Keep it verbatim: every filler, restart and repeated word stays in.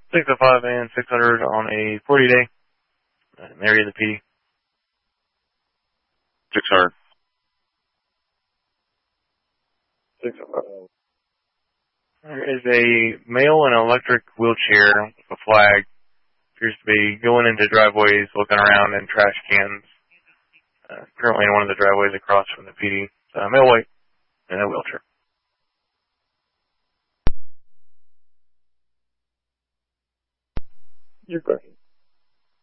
six oh five and six hundred on a forty day. Uh, Mary in the P D. six hundred. six oh five. There is a male in an electric wheelchair with a flag. Appears to be going into driveways, looking around in trash cans. Uh, currently in one of the driveways across from the P D. Uh, male white in a wheelchair. Your question.